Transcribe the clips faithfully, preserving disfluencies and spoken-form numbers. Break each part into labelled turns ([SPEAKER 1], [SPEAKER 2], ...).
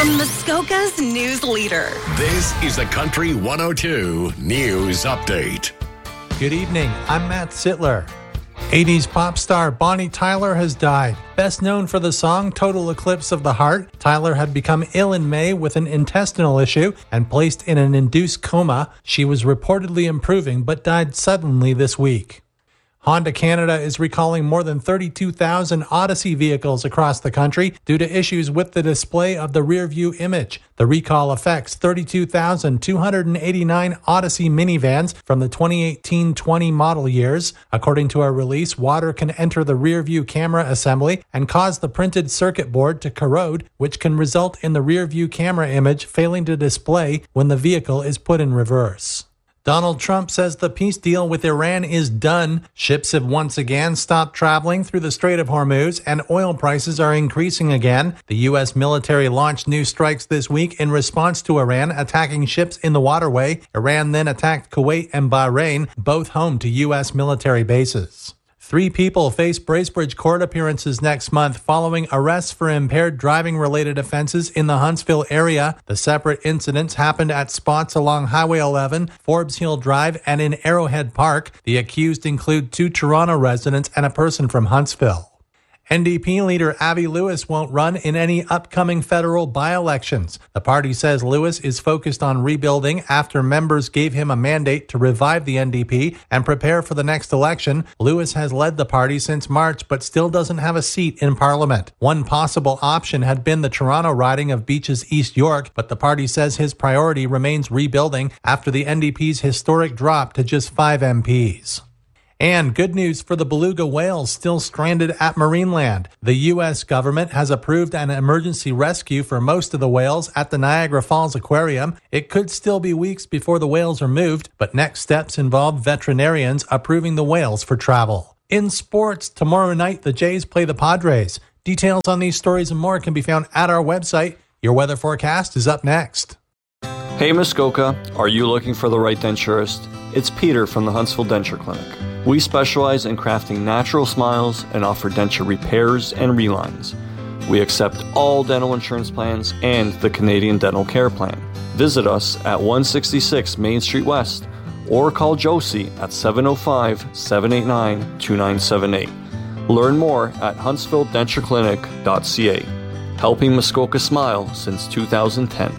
[SPEAKER 1] From Muskoka's news leader.
[SPEAKER 2] This is the Country one oh two News Update.
[SPEAKER 3] Good evening, I'm Matt Sittler. eighties pop star Bonnie Tyler has died. Best known for the song Total Eclipse of the Heart, Tyler had become ill in May with an intestinal issue and placed in an induced coma. She was reportedly improving but died suddenly this week. Honda Canada is recalling more than thirty-two thousand Odyssey vehicles across the country due to issues with the display of the rear-view image. The recall affects thirty-two thousand two hundred eighty-nine Odyssey minivans from the twenty eighteen twenty model years. According to a release, water can enter the rear-view camera assembly and cause the printed circuit board to corrode, which can result in the rear-view camera image failing to display when the vehicle is put in reverse. Donald Trump says the peace deal with Iran is done. Ships have once again stopped traveling through the Strait of Hormuz, and oil prices are increasing again. The U S military launched new strikes this week in response to Iran attacking ships in the waterway. Iran then attacked Kuwait and Bahrain, both home to U S military bases. Three people face Bracebridge court appearances next month following arrests for impaired driving-related offenses in the Huntsville area. The separate incidents happened at spots along Highway eleven, Forbes Hill Drive, and in Arrowhead Park. The accused include two Toronto residents and a person from Huntsville. N D P leader Avi Lewis won't run in any upcoming federal by-elections. The party says Lewis is focused on rebuilding after members gave him a mandate to revive the N D P and prepare for the next election. Lewis has led the party since March but still doesn't have a seat in Parliament. One possible option had been the Toronto riding of Beaches East York, but the party says his priority remains rebuilding after the N D P's historic drop to just five M Ps. And good news for the beluga whales still stranded at Marineland. The U S government has approved an emergency rescue for most of the whales at the Niagara Falls Aquarium. It could still be weeks before the whales are moved, but next steps involve veterinarians approving the whales for travel. In sports, tomorrow night the Jays play the Padres. Details on these stories and more can be found at our website. Your weather forecast is up next.
[SPEAKER 4] Hey Muskoka, are you looking for the right denturist? It's Peter from the Huntsville Denture Clinic. We specialize in crafting natural smiles and offer denture repairs and relines. We accept all dental insurance plans and the Canadian Dental Care Plan. Visit us at one sixty-six Main Street West or call Josie at seven oh five, seven eight nine, two nine seven eight. Learn more at huntsville denture clinic dot c a. Helping Muskoka smile since two thousand ten.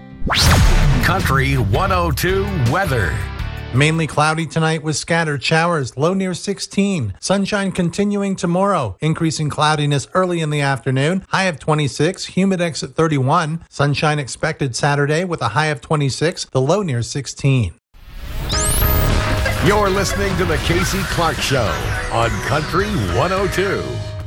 [SPEAKER 2] Country one oh two weather.
[SPEAKER 3] Mainly cloudy tonight with scattered showers, low near sixteen. Sunshine continuing tomorrow, increasing cloudiness early in the afternoon, high of twenty-six, humidex at thirty-one. Sunshine expected Saturday with a high of twenty-six, the low near sixteen.
[SPEAKER 2] You're listening to the Casey Clark Show on Country one oh two.